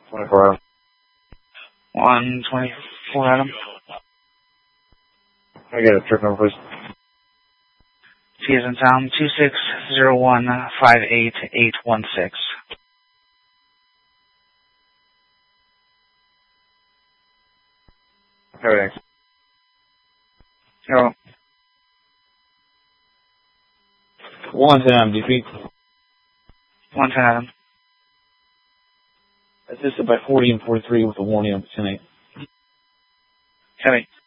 24. 124, Adam. Can I get a trip number, please? T as in Tom, 2601588816. Everything. Oh. 110 Adam, DP. 110, Adam. Assisted by 40 and 43 with a warning on 10-8. Heavy.